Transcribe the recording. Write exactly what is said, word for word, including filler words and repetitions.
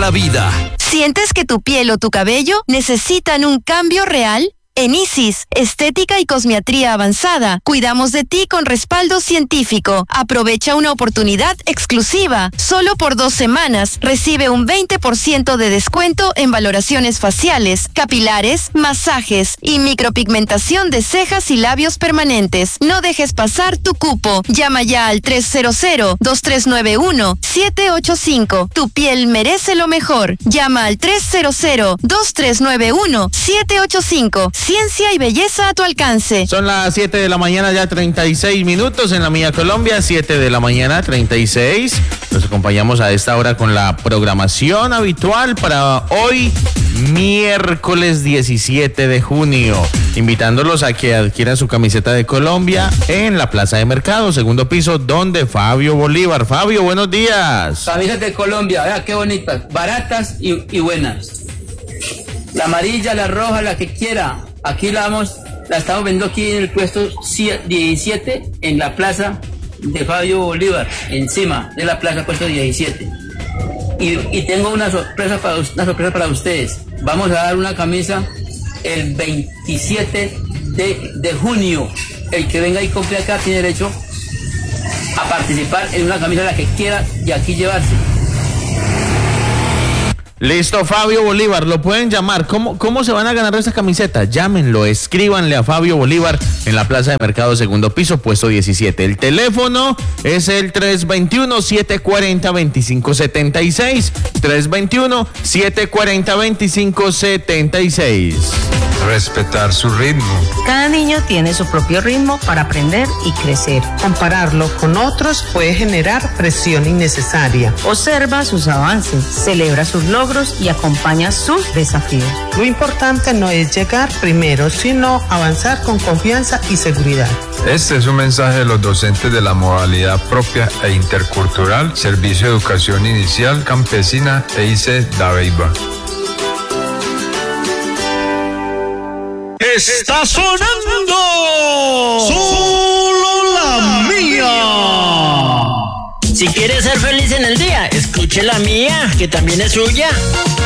la vida. ¿Sientes que tu piel o tu cabello necesitan un cambio real? En Isis, Estética y Cosmiatría Avanzada, cuidamos de ti con respaldo científico. Aprovecha una oportunidad exclusiva. Solo por dos semanas recibe un veinte por ciento de descuento en valoraciones faciales, capilares, masajes y micropigmentación de cejas y labios permanentes. No dejes pasar tu cupo. Llama ya al tres cero cero, dos tres nueve uno, siete ocho cinco. Tu piel merece lo mejor. Llama al tres cero cero, dos tres nueve uno, siete ocho cinco. Ciencia y belleza a tu alcance. Son las siete de la mañana, ya treinta y seis minutos en la Mía Colombia, siete de la mañana, treinta y seis. Los acompañamos a esta hora con la programación habitual para hoy, miércoles diecisiete de junio. Invitándolos a que adquieran su camiseta de Colombia en la Plaza de Mercado, segundo piso, donde Fabio Bolívar. Fabio, buenos días. Camisas de Colombia, vea qué bonitas, baratas y, y buenas. La amarilla, la roja, la que quiera. Aquí la vamos, la estamos vendiendo aquí en el puesto diecisiete en la plaza de Fabio Bolívar, encima de la plaza puesto diecisiete. Y, y tengo una sorpresa para una sorpresa para ustedes. Vamos a dar una camisa el veintisiete de junio. El que venga y compre acá tiene derecho a participar en una camisa la que quiera y aquí llevarse. Listo, Fabio Bolívar, lo pueden llamar. ¿Cómo, cómo se van a ganar esta camiseta? Llámenlo, escríbanle a Fabio Bolívar en la Plaza de Mercado, segundo piso, puesto diecisiete. El teléfono es el tres dos uno, siete cuatro cero, dos cinco siete seis. tres dos uno, siete cuatro cero, dos cinco siete seis. Respetar su ritmo. Cada niño tiene su propio ritmo para aprender y crecer. Compararlo con otros puede generar presión innecesaria. Observa sus avances, celebra sus logros y acompaña sus desafíos. Lo importante no es llegar primero, sino avanzar con confianza y seguridad. Este es un mensaje de los docentes de la modalidad propia e intercultural, Servicio de Educación Inicial Campesina e I C E Dabeiba. Está sonando solo la mía. Si quieres ser feliz en el día, escuche la mía, que también es suya.